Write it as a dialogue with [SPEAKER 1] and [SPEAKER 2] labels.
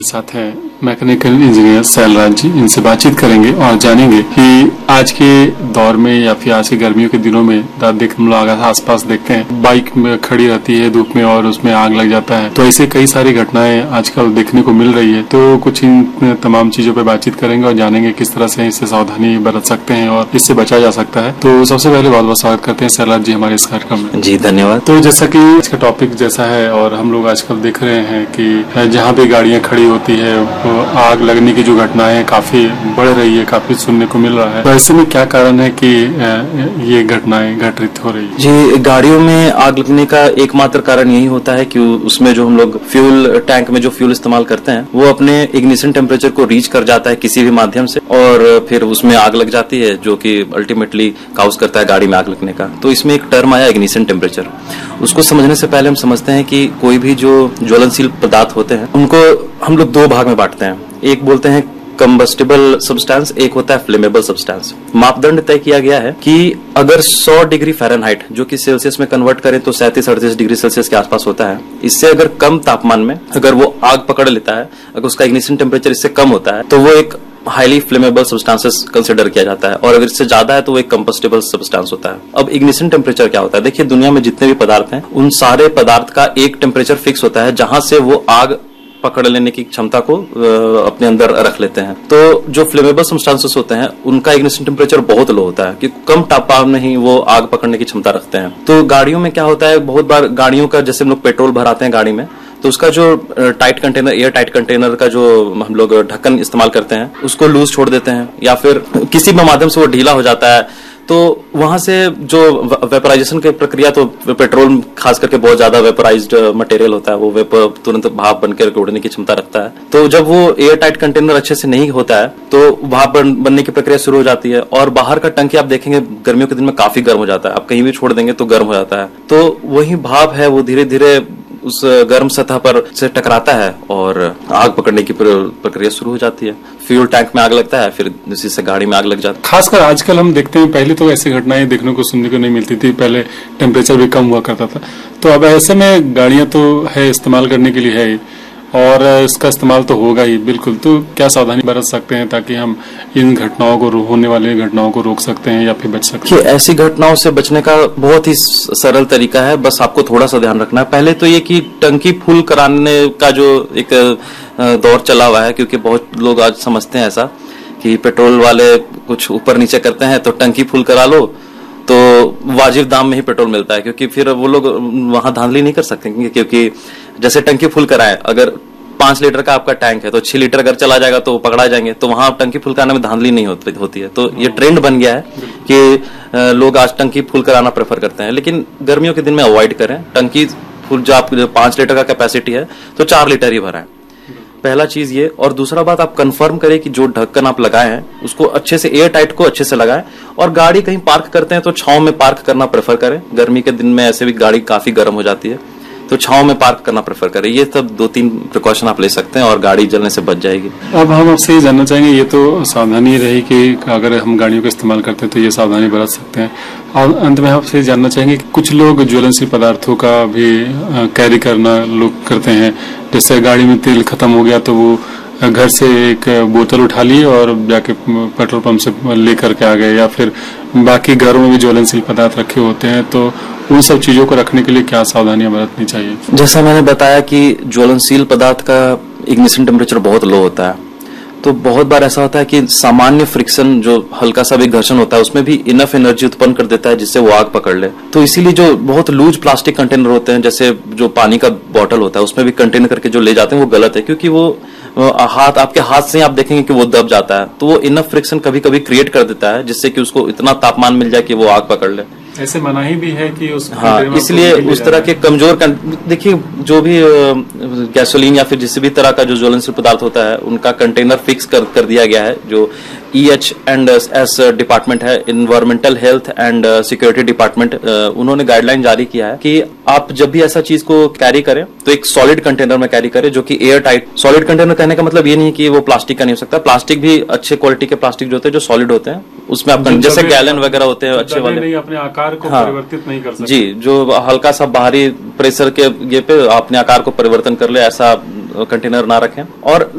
[SPEAKER 1] साथ हैं mechanical engineer सैलराज जी। इनसे बातचीत करेंगे और जानेंगे कि आज के दौर में या फिर आज के गर्मियों के दिनों में हम लोग आसपास देखते हैं बाइक में खड़ी रहती है धूप में और उसमें आग लग जाता है। तो ऐसे कई सारी घटनाएं आजकल देखने को मिल रही है। तो कुछ इन तमाम चीजों पर बातचीत करेंगे और जानेंगे किस तरह से इससे सावधानी बरत सकते हैं और इससे बचा जा सकता है। तो सबसे पहले बहुत बहुत स्वागत करते हैं सैलराज जी हमारे इस कार्यक्रम में।
[SPEAKER 2] जी धन्यवाद।
[SPEAKER 1] तो जैसा कि आज का टॉपिक जैसा है और हम लोग आजकल देख रहे हैं कि जहाँ भी गाड़ियां खड़ी होती है आग लगने की जो घटनाएं काफी बढ़ रही है, काफी सुनने को मिल रहा है। तो ऐसे में क्या कारण है कि ये घटनाएं घटित हो रही है?
[SPEAKER 2] जी, गाड़ियों में आग लगने का एकमात्र कारण यही होता है कि उसमें जो हम लोग फ्यूल टैंक में जो फ्यूल इस्तेमाल करते हैं वो अपने इग्निशन टेम्परेचर को रीच कर जाता है किसी भी माध्यम से और फिर उसमें आग लग जाती है, जो कि अल्टीमेटली काउज करता है गाड़ी में आग लगने का। तो इसमें एक टर्म आया इग्निशन टेम्परेचर। उसको समझने से पहले हम समझते हैं कि कोई भी जो ज्वलनशील पदार्थ होते हैं उनको हम लोग दो भाग में बांटते हैं। एक बोलते हैं कंबस्टिबल सब्सटेंस, एक होता है फ्लेमेबल सब्सटेंस। मापदंड तय किया गया है कि अगर 100 डिग्री फ़ारेनहाइट, जो कि सेल्सियस में कन्वर्ट करें तो 37-38 डिग्री सेल्सियस के आसपास होता है, इससे अगर कम तापमान में अगर वो आग पकड़ लेता है, अगर उसका इग्निशन टेम्परेचर इससे कम होता है तो वो एक हाईली फ्लेमेबल सब्सटेंसेस कंसिडर किया जाता है, और अगर इससे ज्यादा है तो वो एक कंबस्टिबल सब्सटेंस होता है। अब इग्निशन टेम्परेचर क्या होता है? देखिए, दुनिया में जितने भी पदार्थ हैं उन सारे पदार्थ का एक टेम्परेचर फिक्स होता है जहां से वो आग पकड़ लेने की क्षमता को अपने अंदर रख लेते हैं। तो जो फ्लेमेबल सब्सटेंसेस होते हैं उनका इग्निशन टेम्परेचर बहुत लो होता है कि कम तापमान में ही वो आग पकड़ने की क्षमता रखते हैं। तो गाड़ियों में क्या होता है, बहुत बार गाड़ियों का जैसे हम लोग पेट्रोल भराते हैं गाड़ी में, तो उसका जो tight container, air tight container का जो हम लोग ढक्कन इस्तेमाल करते हैं उसको लूज छोड़ देते हैं या फिर किसी भी माध्यम से वो ढीला हो जाता है। तो वहां से जो वेपराइजेशन की प्रक्रिया, तो पेट्रोल खास करके बहुत ज्यादा वेपराइज्ड मटेरियल होता है, वो वेपर तुरंत भाप बनकर उड़ने की क्षमता रखता है। तो जब वो एयर टाइट कंटेनर अच्छे से नहीं होता है तो भाप बनने की प्रक्रिया शुरू हो जाती है और बाहर का टंकी आप देखेंगे गर्मियों के दिन में काफी गर्म हो जाता है। आप कहीं भी छोड़ देंगे तो गर्म हो जाता है। तो वही भाप है वो धीरे धीरे उस गर्म सतह पर से टकराता है और आग पकड़ने की प्रक्रिया शुरू हो जाती है। फ्यूल टैंक में आग लगता है, फिर इसी से गाड़ी में आग लग जाती है।
[SPEAKER 1] खासकर आजकल हम देखते हैं, पहले तो ऐसी घटनाएं देखने को सुनने को नहीं मिलती थी, पहले टेम्परेचर भी कम हुआ करता था। तो अब ऐसे में गाड़ियां तो है इस्तेमाल करने के लिए है ही और इसका इस्तेमाल तो होगा ही बिल्कुल। तो क्या सावधानी बरत सकते हैं ताकि हम इन घटनाओं को, होने वाली घटनाओं को रोक सकते हैं या फिर बच सकते हैं?
[SPEAKER 2] ऐसी घटनाओं से बचने का बहुत ही सरल तरीका है, बस आपको थोड़ा सा ध्यान रखना है। पहले तो ये कि टंकी फुल कराने का जो एक दौर चला हुआ है, क्योंकि बहुत लोग आज समझते हैं ऐसा कि पेट्रोल वाले कुछ ऊपर नीचे करते हैं तो टंकी फुल करा लो तो वाजिब दाम में ही पेट्रोल मिलता है, क्योंकि फिर वो लोग वहां धांधली नहीं कर सकते। क्योंकि जैसे टंकी फुल कराएं, अगर 5 लीटर का आपका टैंक है तो 6 लीटर अगर चला जाएगा तो पकड़ा जाएंगे, तो वहां टंकी फुल कराने में धांधली नहीं होती है। तो ये ट्रेंड बन गया है कि लोग आज टंकी फुल कराना प्रेफर करते हैं, लेकिन गर्मियों के दिन में अवॉइड करें। टंकी फुल जो आप 5 लीटर का कैपेसिटी है तो 4 लीटर ही भराएं, पहला चीज ये। और दूसरा बात, आप कंफर्म करें कि जो ढक्कन आप लगाए हैं उसको अच्छे से, एयर टाइट को अच्छे से लगाएं। और गाड़ी कहीं पार्क करते हैं तो छांव में पार्क करना प्रेफर करें। गर्मी के दिन में ऐसे भी गाड़ी काफी गर्म हो जाती है, तो छांव में पार्क करना प्रेफर करें। ये सब 2-3 प्रिकॉशन आप ले सकते हैं और गाड़ी जलने से बच जाएगी।
[SPEAKER 1] अब हम आपसे ये जानना चाहेंगे, ये तो सावधानी रही कि अगर हम गाड़ियों का इस्तेमाल करते हैं तो ये सावधानी बरत सकते हैं। और अंत में आपसे जानना चाहेंगे कि कुछ लोग ज्वलनशील पदार्थों का भी कैरी करना लोग करते हैं। जैसे गाड़ी में तेल खत्म हो गया तो वो घर से एक बोतल उठा ली और जाके पेट्रोल पंप से लेकर के आ गए, या फिर बाकी घरों में भी ज्वलनशील पदार्थ रखे होते हैं। तो उन सब चीजों को रखने के लिए क्या सावधानियां बरतनी चाहिए?
[SPEAKER 2] जैसा मैंने बताया कि ज्वलनशील पदार्थ का इग्निशन टेम्परेचर बहुत लो होता है, तो बहुत बार ऐसा होता है कि सामान्य फ्रिक्शन, जो हल्का सा भी घर्षण होता है, उसमें भी इनफ एनर्जी उत्पन्न कर देता है जिससे वो आग पकड़ ले। तो इसीलिए जो बहुत लूज प्लास्टिक कंटेनर होते हैं, जैसे जो पानी का बॉटल होता है उसमें भी कंटेनर करके जो ले जाते हैं वो गलत है, क्योंकि वो आपके हाथ से आप देखेंगे कि वो दब जाता है। तो वो इनफ फ्रिक्शन कभी कभी क्रिएट कर देता है जिससे कि उसको इतना तापमान मिल जाए कि वो आग पकड़ ले।
[SPEAKER 1] ऐसे मनाही भी है कि उस,
[SPEAKER 2] हाँ, इसलिए उस तरह के कमजोर देखिए, जो भी गैसोलीन या फिर जिस भी तरह का जो ज्वलनशील पदार्थ होता है उनका कंटेनर फिक्स कर दिया गया है। जो EH&S डिपार्टमेंट है, environmental health and security department, उन्होंने गाइडलाइन जारी किया है कि आप जब भी ऐसा चीज को कैरी करें तो एक सॉलिड कंटेनर में कैरी करें, जो कि एयर टाइट। सॉलिड कंटेनर कहने का मतलब ये नहीं कि वो प्लास्टिक का नहीं हो सकता। प्लास्टिक भी अच्छे क्वालिटी के प्लास्टिक जो होते हैं, जो सॉलिड होते हैं, उसमें आप जैसे गैलन वगैरह होते हैं अच्छे वाले,
[SPEAKER 1] अपने आकार को परिवर्तित नहीं कर सकते।
[SPEAKER 2] जी, जो हल्का सा बाहरी प्रेशर के ये पे अपने आकार को परिवर्तन कर ले, ऐसा कंटेनर ना रखें और